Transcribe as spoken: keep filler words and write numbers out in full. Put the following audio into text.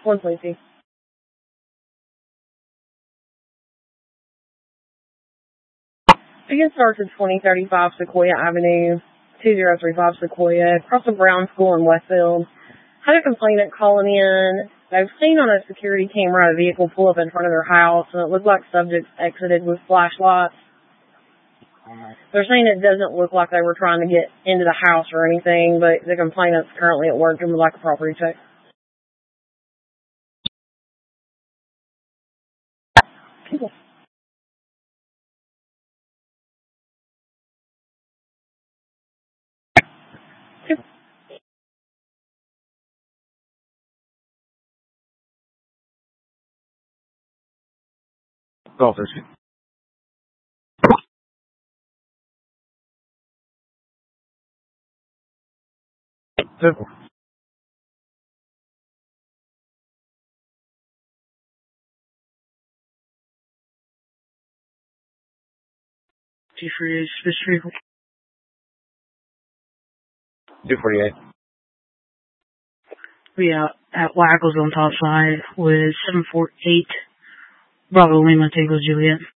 one twenty. Again, starts at twenty thirty-five Sequoia Avenue, two zero three five Sequoia, across the Brown School in Westfield. Had a complainant calling in. They've seen on a security camera a vehicle pull up in front of their house, and it looked like subjects exited with flashlights. They're saying it doesn't look like they were trying to get into the house or anything, but the complainant's currently at work and would like a property check. Cool. Office. Simple. Two forty-eight, specific. two forty-eight. Yeah, at Wackles on top side with seven four eight Bravo Lima Tango Juliet.